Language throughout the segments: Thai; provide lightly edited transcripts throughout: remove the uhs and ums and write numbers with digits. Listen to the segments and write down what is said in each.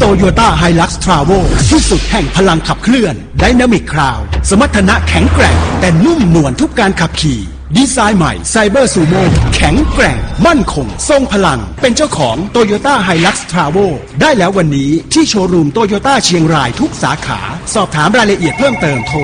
Toyota Hilux Travel ที่สุดแห่งพลังขับเคลื่อน Dynamic Crowd สมรรถนะแข็งแกร่งแต่นุ่มนวลทุกการขับขี่ดีไซน์ใหม่ Cyber Sumo แข็งแกร่งมั่นคงทรงพลังเป็นเจ้าของ Toyota Hilux Travel ได้แล้ววันนี้ที่โชว์รูม Toyota เชียงรายทุกสาขาสอบถามรายละเอียดเพิ่มเติมโทร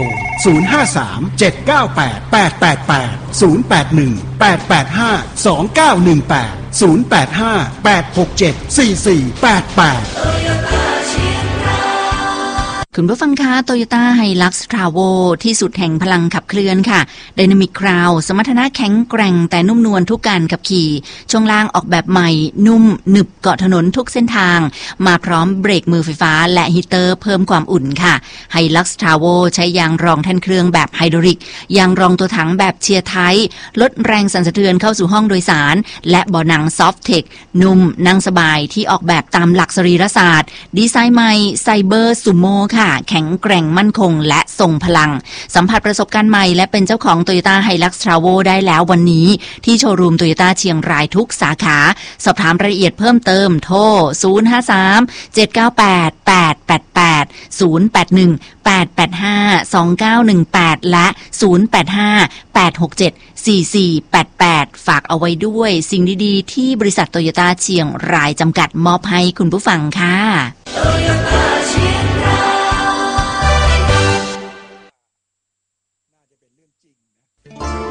คุณผู้ฟังคะ Toyota Hilux Travel ที่สุดแห่งพลังขับเคลื่อนค่ะ Dynamic Crowd สมรรถนะแข็งแกร่งแต่นุ่มนวลทุกการขับขี่ช่วงล่างออกแบบใหม่นุ่มหนึบเกาะถนนทุกเส้นทางมาพร้อมเบรกมือไฟฟ้าและฮีเตอร์เพิ่มความอุ่นค่ะ Hilux Travel ใช้ยางรองแท่นเครื่องแบบไฮดรอลิกยางรองตัวถังแบบเชียร์ไทป์ลดแรงสั่นสะเทือนเข้าสู่ห้องโดยสารและเบาะหนัง Soft Tech นุ่มนั่งสบายที่ออกแบบตามหลักสรีรศาสตร์ดีไซน์ใหม่ Cyber Sumo ค่ะแข็งแกร่งมั่นคงและทรงพลังสัมผัสประสบการณ์ใหม่และเป็นเจ้าของ Toyota Hilux Travel ได้แล้ววันนี้ที่โชว์รูม Toyota เชียงรายทุกสาขาสอบถามรายละเอียดเพิ่มเติมโทร 053-798-888 และ 085-867-4488 ฝากเอาไว้ด้วยสิ่งดีๆที่บริษัท Toyota เชียงรายจำกัดมอบให้คุณผู้ฟังค่ะ